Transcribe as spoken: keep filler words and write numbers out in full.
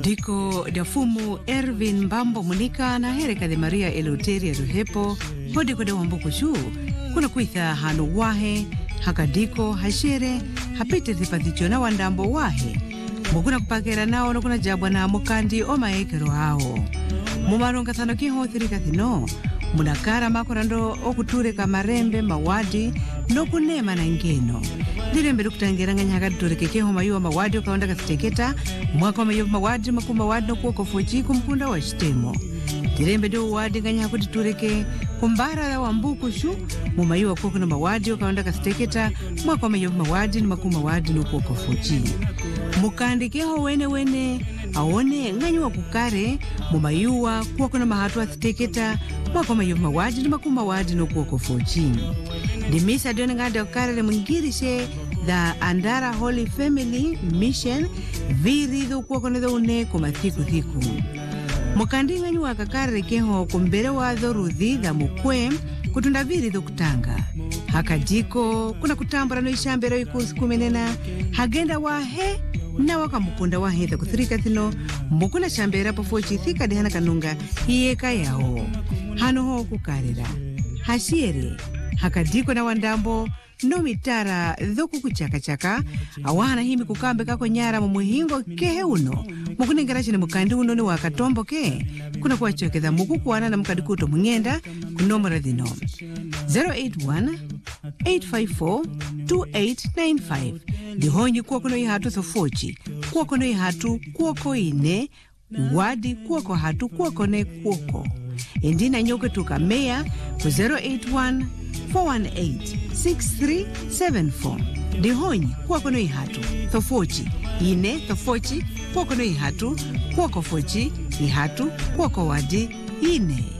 Diko dafumu Ervin Mbambo Munika na Hereka de Maria Eleuteria Ruhepo hodiko de wambuku shu kuna kuitha hanu wahe hakadiko hashere hapite thipathicho na wandambo wahe mukuna kupakera nao no kuna jabwa na mukandi o maekero hao mumaronga thano kiho thirika thino munakara makorando okutureka marembe mawadi no kunema na ngeno dirembe kutangira nganyaka tureke keho mayuwa mawadi okaonda kasiteketa mwaka mayuwa mawadi makuma wadi no kuoko fuji kumkunda wa shtemo dirembe do wadi nganyaka kutureke kumbara wa mbuku shu mumayuwa kuoko no mawadi okaonda kasiteketa mwaka mayuwa mawadi no makuma wadi no kuoko fuji mukandi keho wene wene aone nganywa kukare mumayuwa kuoko no mahatu asiteketa mwaka mayuwa mawadi no makuma wadi no kuoko fuji Dimisa doni ngada ukarele mungirishe the Andara Holy Family Mission viri dho kuoko no une kumathiku thiku. Mukandi nganywa kakare keho kumbere wa dho rudhi dha mukwe kutunda viri dho kutanga. Hakajiko kuna kutambura no ishambero ikusi kumenena hagenda wa he na wakamukunda wa hedha kuthirika thino mbukuna shambera pofochi thika dihana kanunga hiyeka yao. Hano ho kukarira. Hashiere. Hakadiko na wandambo no mitara dhoku kuchaka chaka awana himi kukambe kako nyara mumuhingo kehe uno mukunengera chine mukandi uno ni wakatombo ke kuna kuwachokeza mukukuwana na mukadikuto mungenda kunomora dhino zero eight one eight five four two eight nine five dihonyi kuwako no ihatu thofochi kuwako no ihatu kuwako ine wadi kuwako hatu kuwako ne kuwako endina nyoke tukamea ku zero eight one four one eight six three seven four Dihonyi kuwako no ihatu thofochi ine thofochi kuwako no ihatu kuwako fochi ihatu kuwako wadi ine